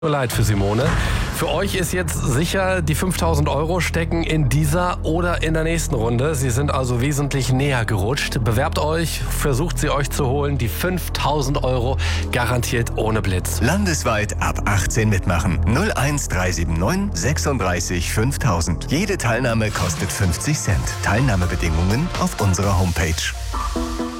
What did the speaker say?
Nur leid für Simone. Für euch ist jetzt sicher, die 5.000 Euro stecken in dieser oder in der nächsten Runde. Sie sind also wesentlich näher gerutscht. Bewerbt euch, versucht sie euch zu holen. Die 5.000 Euro garantiert ohne Blitz. Landesweit ab 18 mitmachen. 01379 36 5000. Jede Teilnahme kostet 50 Cent. Teilnahmebedingungen auf unserer Homepage.